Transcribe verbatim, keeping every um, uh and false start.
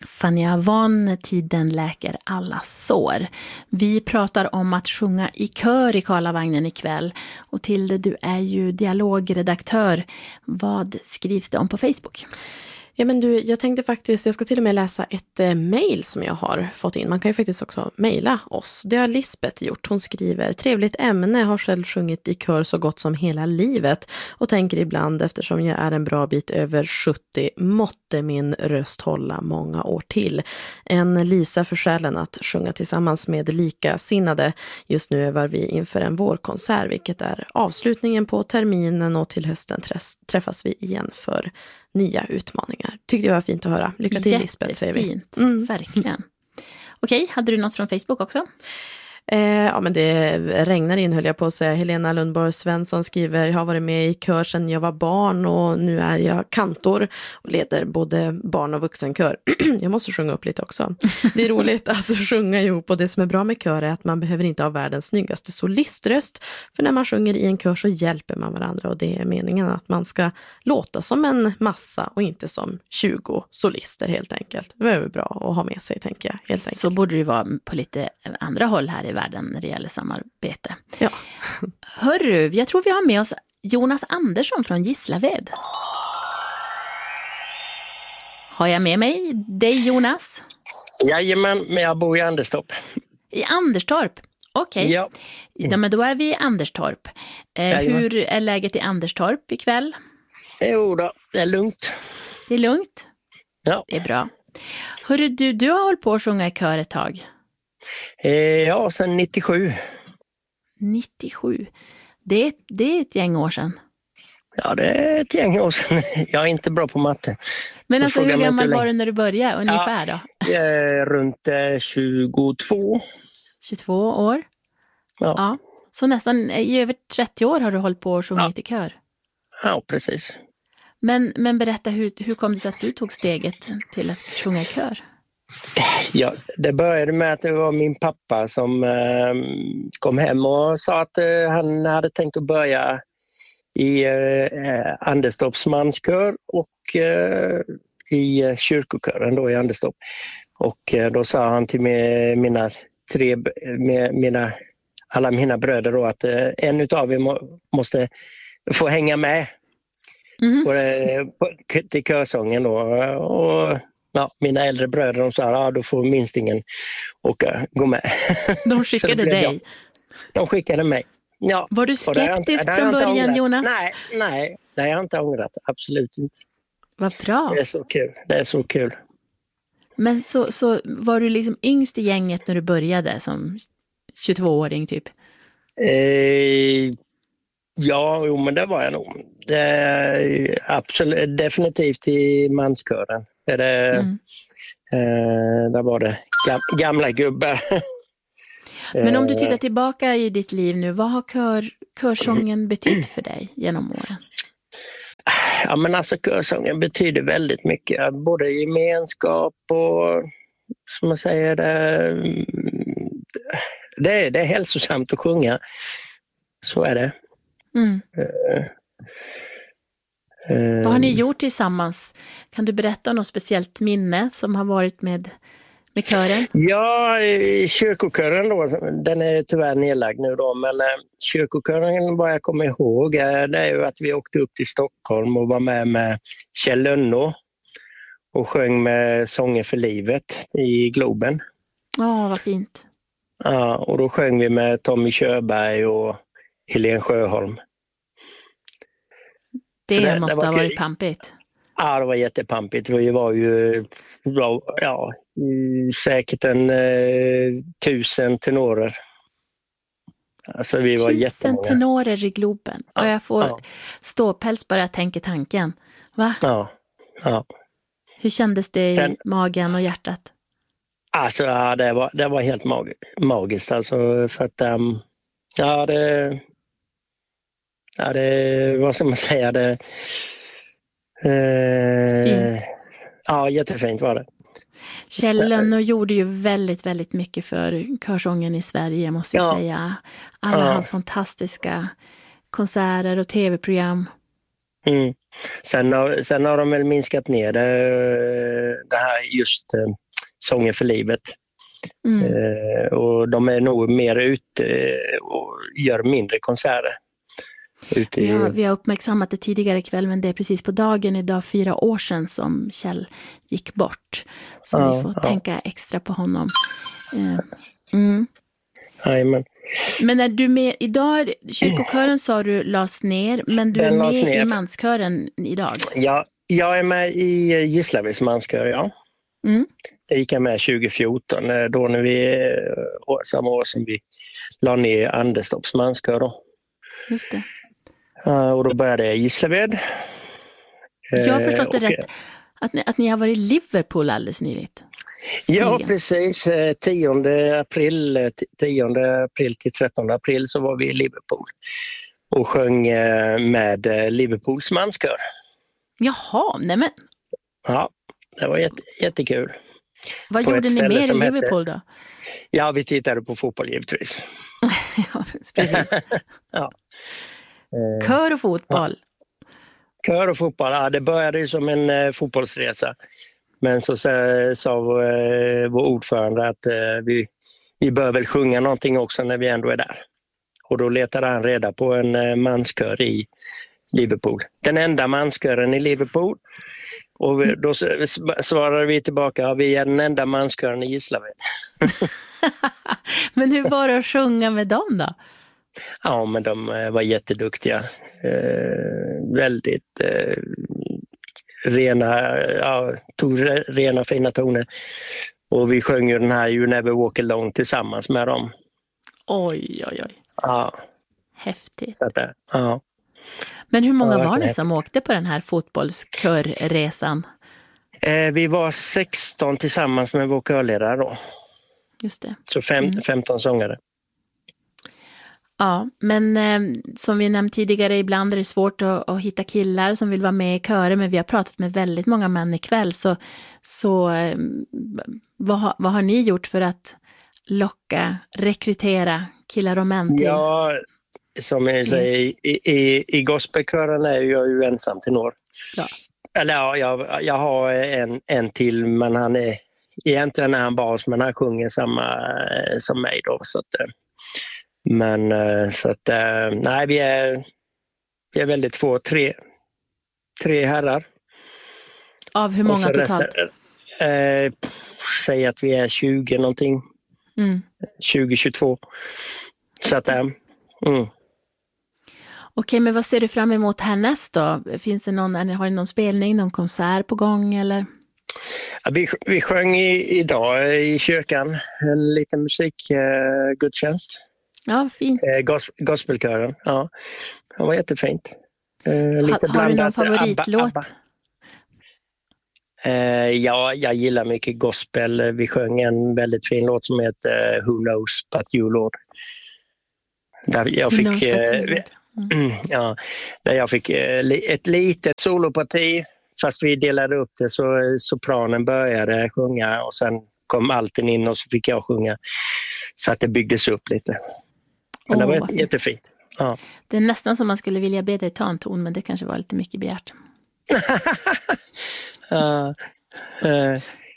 Fanny Avon, Tiden läker alla sår. Vi pratar om att sjunga i kör i Karlavagnen ikväll. Och Tilde, du är ju dialogredaktör. Vad skrivs det om på Facebook? Ja men du, jag tänkte faktiskt, jag ska till och med läsa ett eh, mejl som jag har fått in. Man kan ju faktiskt också mejla oss. Det har Lisbeth gjort. Hon skriver, trevligt ämne, har själv sjungit i kör så gott som hela livet. Och tänker ibland, eftersom jag är en bra bit över sjuttio, måtte min röst hålla många år till. En Lisa för själen att sjunga tillsammans med likasinnade. Just nu övar vi inför en vårkonsert, vilket är avslutningen på terminen, och till hösten träffas vi igen för nya utmaningar. Tyckte jag var fint att höra. Lycka till Lisbeth, säger vi. Jättefint, mm. Verkligen. Okej, hade du något från Facebook också? Eh, ja men det regnar in, höll jag på att säga. Helena Lundborg Svensson skriver, jag har varit med i kör sedan jag var barn och nu är jag kantor och leder både barn- och vuxenkör. Jag måste sjunga upp lite också. Det är roligt att sjunga ihop, och det som är bra med kör är att man behöver inte ha världens snyggaste soliströst, för när man sjunger i en kör så hjälper man varandra, och det är meningen att man ska låta som en massa och inte som tjugo solister helt enkelt. Det är väl bra att ha med sig, tänker jag. Helt enkelt. Så borde det vara på lite andra håll här i världen när det gäller samarbete. Ja. Hörru, jag tror vi har med oss Jonas Andersson från Gislaved. Har jag med mig dig, Jonas? Jajamän, men jag bor i Anderstorp. I Anderstorp? Okej. Okay. Ja. Ja, men då är vi i Anderstorp. Eh, hur är läget i Anderstorp ikväll? Jo då, det är lugnt. Det är lugnt? Ja. Det är bra. Hörru, du, du har hållit på att sjunga i kör ett tag. Eh, ja, sedan nittiosju. nittiosju. Det är, det är ett gäng år sedan. Ja, det är ett gäng år sedan. Jag är inte bra på matte. Men så alltså hur gammal var du när du började ungefär ja, då? Jag är runt eh, tjugotvå. tjugotvå år? Ja. Ja. Så nästan i över trettio år har du hållit på och sjungit ja. i kör. Ja, precis. Men, men berätta, hur, hur kom det sig att du tog steget till att sjunga i kör? Ja, det började med att det var min pappa som eh, kom hem och sa att eh, han hade tänkt att börja i eh, Anderstorps manskör och eh, i kyrkokören då i Anderstorp. Och eh, då sa han till mig, mina tre, med, mina, alla mina bröder då, att eh, en utav er må, måste få hänga med mm. på, eh, på, till körsången då. Och ja, mina äldre bröder, de sa, ja, då får minst ingen åka, gå med. De skickade dig? Jag. De skickade mig. Ja. Var du skeptisk det från början, ångrat. Jonas? Nej, nej, det har jag inte ångrat. Absolut inte. Vad bra. Det är så kul. Det är så kul. Men så, så var du liksom yngst i gänget när du började som tjugotvååring typ? Eh, ja, jo, men det var jag nog. Det, absolut, definitivt i manskören. Är det, mm. eh, där var det gam, gamla gubbar. Men om du tittar tillbaka i ditt liv nu, vad har kör, körsången betytt för dig genom åren? Ja, men alltså körsången betyder väldigt mycket. Både gemenskap och, som man säger, det, det, är, det är hälsosamt att sjunga. Så är det. Mm. Uh, uh, vad har ni gjort tillsammans? Kan du berätta om något speciellt minne som har varit med Med kören? Ja, kyrkokören då, den är tyvärr nedlagd nu då, men eh, kyrkokören, vad jag kommer ihåg, är, det är ju att vi åkte upp till Stockholm och var med med Kjell Lönno och sjöng med Sånger för livet i Globen. Ja, oh, vad fint. Ja, och då sjöng vi med Tommy Körberg och Helene Sjöholm. Det, det måste det ha varit pampigt. Ja, det var jättepampigt. Vi var ju ja, säkert en eh, tusen tenorer. Alltså vi var tusen tenorer i Globen. Ja, och jag får ja. ståpäls bara jag tänker tanken. Va? Ja, ja. Hur kändes det Sen, i magen och hjärtat? Alltså, ja, det var, det var helt mag- magiskt. Alltså, för att, um, ja, det... Ja, det... Vad ska man säga? Det... Fint. Ja, jättefint var det. Kjell Lönno gjorde ju väldigt, väldigt mycket för körsången i Sverige, måste jag ja. säga. Alla ja. hans fantastiska konserter och tv-program. Mm. Sen har, sen har de väl minskat ner det, det här just eh, Sången för livet. Mm. Eh, och de är nog mer ute och gör mindre konserter. Ute i... vi, har, vi har uppmärksammat det tidigare ikväll, men det är precis på dagen idag fyra år sedan som Kjell gick bort. Så ja, vi får ja. tänka extra på honom. Eh, mm. Amen. Men är du med idag, kyrkokören sa du lades ner, men du Den är med lades ner. i manskören idag? Ja, jag är med i Gislaveds manskör, ja. Mm. Det gick jag med tjugo fjorton, då när vi, samma år som vi la ner Anderstorps manskör då. Just det. Uh, och då började jag i Gislaved. Jag har förstått det och, rätt, att ni, att ni har varit i Liverpool alldeles nyligt. Ja, nyligen. Precis. tionde april, tionde april till trettonde april så var vi i Liverpool och sjöng med Liverpools manskör. Jaha, nej men. Ja, det var jätte, jättekul. Vad På gjorde ett ni ställe mer i som Liverpool hette- då? Ja, vi tittade på fotboll givetvis. Ja, precis. Ja. Eh, Kör och fotboll. Kör och fotboll, ja, det började ju som en eh, fotbollsresa. Men så sa, sa vår, eh, vår ordförande att eh, vi, vi bör väl sjunga någonting också när vi ändå är där. Och då letade han reda på en eh, manskör i Liverpool. Den enda manskören i Liverpool. Och vi, då s- svarade vi tillbaka, ja, vi är den enda manskören i Gislaved. Men hur var det att sjunga med dem då? Ja, men de eh, var jätteduktiga. Eh, väldigt eh, rena, ja, tog re- rena fina toner. Och vi sjöng ju den här You Never Walk Alone tillsammans med dem. Oj, oj, oj. Ja, Häftigt. så att, det- ja. Men hur många Ja, var verkligen ni som åkte på den här fotbollskörresan? Eh, vi var sexton tillsammans med vår körledare då. Just det. Så fem, Mm. femton sångare. Ja, men eh, som vi nämnt tidigare, ibland är det svårt att, att hitta killar som vill vara med i körer, men vi har pratat med väldigt många män ikväll, så, så eh, vad, har- vad har ni gjort för att locka, rekrytera killar och män till? Ja, som jag säger, i, i, i gospelkören är jag ju ensam tenor. Ja. Eller ja, jag, jag har en, en till, men han är egentligen är han bas, men han sjunger samma eh, som mig då. Så att, eh, men eh, så att, eh, nej, vi är, vi är väldigt få, tre, tre herrar. Av hur Och många så totalt? resten, eh, pff, säg att vi är tjugo någonting, Mm. tjugo tjugotvå. Så att, eh, mm. Okej, men vad ser du fram emot härnäst då? Finns det någon, eller har ni någon spelning, någon konsert på gång eller? Ja, vi, vi sjöng i, idag i kyrkan en liten musikgudstjänst. Ja, fint. Eh, gos, gospelkören, ja. Det var jättefint. Eh, lite Ha, har du någon blandat, favoritlåt? Abba, Abba. Eh, ja, jag gillar mycket gospel. Vi sjöng en väldigt fin låt som heter Who Knows But You Lord. Där jag Who fick, knows but you, eh, Lord? Mm. ja, där jag fick eh, li- ett litet soloparti. Fast vi delade upp det så sopranen började sjunga och sen kom alten in och så fick jag sjunga. Så att det byggdes upp lite. Men det Åh, var vad fint. jättefint. Ja. Det är nästan som man skulle vilja be dig ta en ton, men det kanske var lite mycket begärt. uh, uh,